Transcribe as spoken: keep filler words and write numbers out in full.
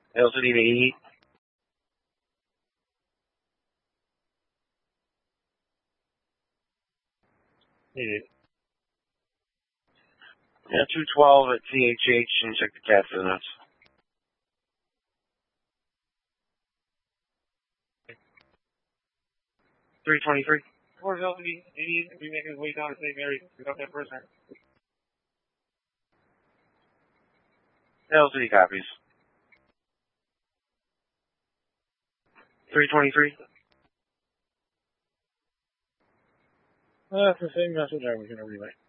Hail City to E. Yeah, two twelve at C H H and check the cat for the nuts. three twenty-three. Where's Hail City? eighty, we make his way down to Saint Mary's. We got that first time. Hail City copies. three twenty-three. Well, that's the same message I was going to relay.